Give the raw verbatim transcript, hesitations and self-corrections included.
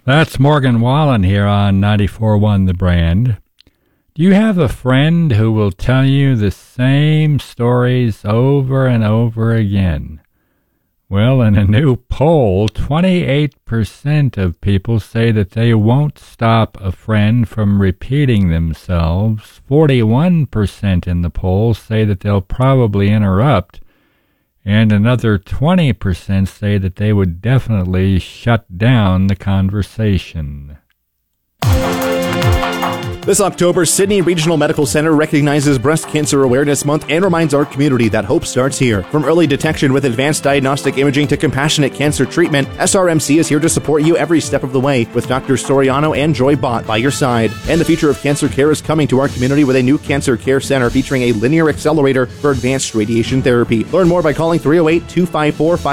That's Morgan Wallen here on ninety-four point one The Brand. Do you have a friend who will tell you the same stories over and over again? Well, in a new poll, twenty-eight percent of people say that they won't stop a friend from repeating themselves. forty-one percent in the poll say that they'll probably interrupt. And another twenty percent say that they would definitely shut down the conversation. This October, Sydney Regional Medical Center recognizes Breast Cancer Awareness Month and reminds our community that hope starts here. From early detection with advanced diagnostic imaging to compassionate cancer treatment, S R M C is here to support you every step of the way with Doctor Soriano and Joy Bott by your side. And the future of cancer care is coming to our community with a new cancer care center featuring a linear accelerator for advanced radiation therapy. Learn more by calling three oh eight, two five four, five